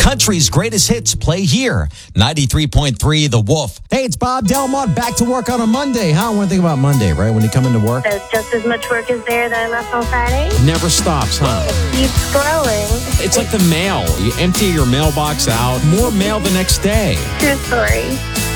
country's greatest hits play here. 93.3 The Wolf. Hey, it's Bob Delmont back to work on a Monday. Huh? What do you think about Monday, right? When you come into work? There's just as much work as there that I left on Friday. Never stops, huh? It keeps growing. It's like the mail. You empty your mailbox out, more mail the next day. True story.